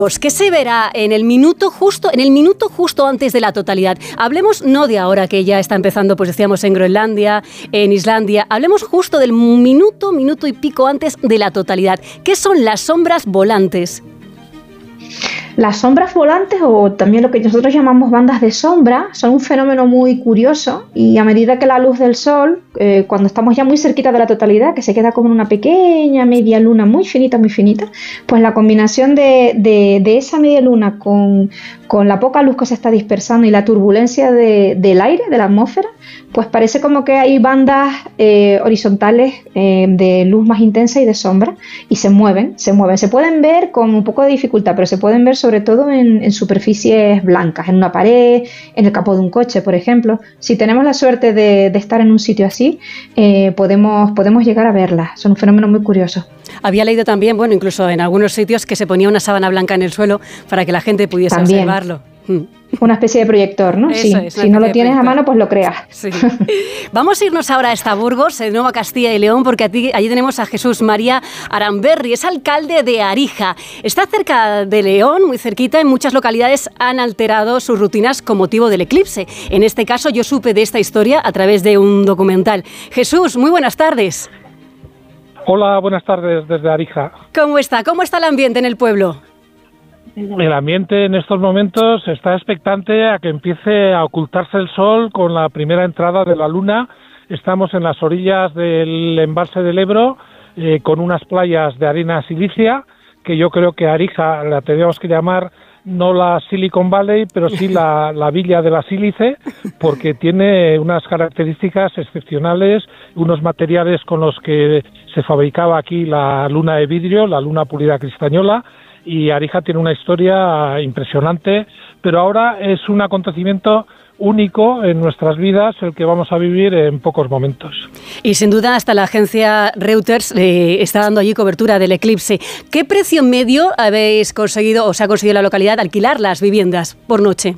Pues, ¿qué se verá en el minuto justo antes de la totalidad? Hablemos no de ahora que ya está empezando, pues decíamos en Groenlandia, en Islandia. Hablemos justo del minuto y pico antes de la totalidad. ¿Qué son las sombras volantes? Las sombras volantes, o también lo que nosotros llamamos bandas de sombra, son un fenómeno muy curioso, y a medida que la luz del sol, cuando estamos ya muy cerquita de la totalidad, que se queda como una pequeña media luna muy finita, pues la combinación de esa media luna con la poca luz que se está dispersando y la turbulencia del aire, de la atmósfera, pues parece como que hay bandas horizontales de luz más intensa y de sombra, y se mueven. Se pueden ver con un poco de dificultad, pero se pueden ver sobre todo en superficies blancas, en una pared, en el capó de un coche, por ejemplo. Si tenemos la suerte de estar en un sitio así, podemos llegar a verlas. Son un fenómeno muy curioso. Había leído también, bueno, incluso en algunos sitios, que se ponía una sábana blanca en el suelo para que la gente pudiese observarlo. Una especie de proyector, ¿no? Eso sí. Es, si no lo tienes a mano, pues lo creas. Sí. Vamos a irnos ahora hasta Burgos, en Nueva Castilla y León, porque allí tenemos a Jesús María Aramberri, es alcalde de Arija. Está cerca de León, muy cerquita. En muchas localidades han alterado sus rutinas con motivo del eclipse. En este caso, yo supe de esta historia a través de un documental. Jesús, muy buenas tardes. Hola, buenas tardes desde Arija. ¿Cómo está? ¿Cómo está el ambiente en el pueblo? El ambiente en estos momentos está expectante a que empiece a ocultarse el sol con la primera entrada de la luna. Estamos en las orillas del embalse del Ebro, con unas playas de arena silicia, que yo creo que Arija la tendríamos que llamar no la Silicon Valley, pero sí la Villa de la Sílice, porque tiene unas características excepcionales, unos materiales con los que se fabricaba aquí la luna de vidrio, la luna pulida cristañola, y Arija tiene una historia impresionante, pero ahora es un acontecimiento único en nuestras vidas, el que vamos a vivir en pocos momentos. Y sin duda hasta la agencia Reuters está dando allí cobertura del eclipse. ¿Qué precio medio habéis conseguido, o se ha conseguido en la localidad, alquilar las viviendas por noche?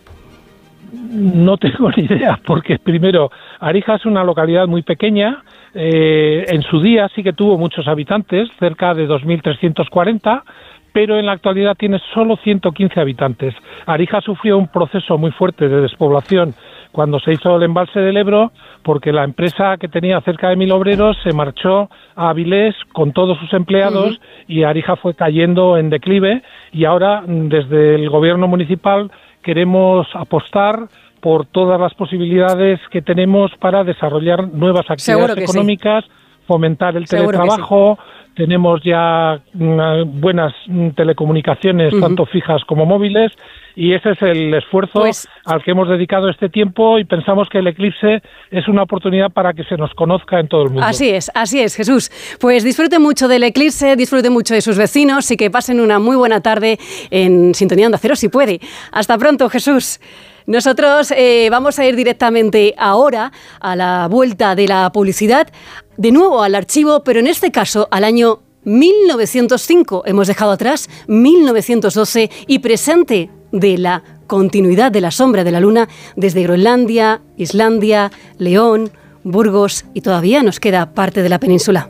No tengo ni idea, porque primero, Arija es una localidad muy pequeña. En su día sí que tuvo muchos habitantes, cerca de 2.340, pero en la actualidad tiene solo 115 habitantes. Arija sufrió un proceso muy fuerte de despoblación cuando se hizo el embalse del Ebro, porque la empresa, que tenía cerca de 1.000 obreros, se marchó a Avilés con todos sus empleados, y Arija fue cayendo en declive, y ahora desde el gobierno municipal queremos apostar por todas las posibilidades que tenemos para desarrollar nuevas actividades económicas, fomentar el teletrabajo. Tenemos ya buenas telecomunicaciones, tanto fijas como móviles, y ese es el esfuerzo al que hemos dedicado este tiempo, y pensamos que el eclipse es una oportunidad para que se nos conozca en todo el mundo. Así es, Jesús. Pues disfrute mucho del eclipse, disfrute mucho de sus vecinos, y que pasen una muy buena tarde en Sintonía Onda Cero, si puede. Hasta pronto, Jesús. Nosotros vamos a ir directamente ahora a la vuelta de la publicidad, de nuevo al archivo, pero en este caso al año 1905. Hemos dejado atrás 1912 y presente de la continuidad de la sombra de la luna desde Groenlandia, Islandia, León, Burgos, y todavía nos queda parte de la península.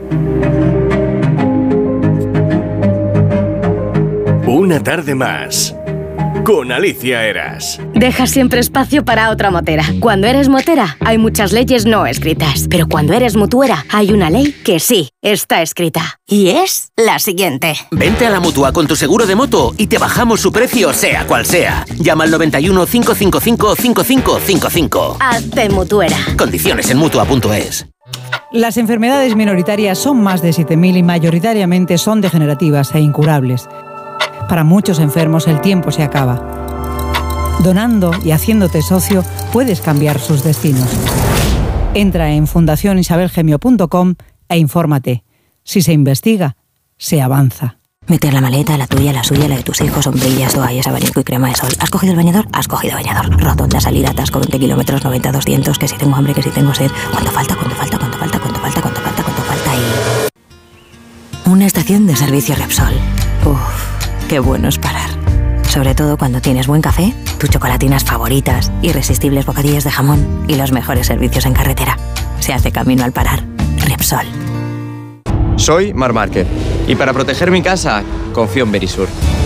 Una tarde más con Alicia Eras. Deja siempre espacio para otra motera. Cuando eres motera, hay muchas leyes no escritas. Pero cuando eres mutuera, hay una ley que sí está escrita. Y es la siguiente. Vente a la Mutua con tu seguro de moto y te bajamos su precio, sea cual sea. Llama al 91 555 5555. Hazte mutuera. Condiciones en Mutua.es. Las enfermedades minoritarias son más de 7.000 y mayoritariamente son degenerativas e incurables. Para muchos enfermos el tiempo se acaba. Donando y haciéndote socio puedes cambiar sus destinos. Entra en fundacionisabelgemio.com e infórmate. Si se investiga, se avanza. Meter la maleta, la tuya, la suya, la de tus hijos, sombrillas, toallas, abanico y crema de sol. ¿Has cogido el bañador? Has cogido bañador. Rotonda, salida, atasco, 20 kilómetros, 90, 200, que si tengo hambre, que si tengo sed. ¿Cuánto falta? ¿Cuánto falta? ¿Cuánto falta? ¿Cuánto falta? ¿Cuánto falta? ¿Cuánto falta? Y... una estación de servicio Repsol. Uff. Qué bueno es parar. Sobre todo cuando tienes buen café, tus chocolatinas favoritas, irresistibles bocadillas de jamón y los mejores servicios en carretera. Se hace camino al parar. Repsol. Soy Marc Márquez y para proteger mi casa confío en Verisur.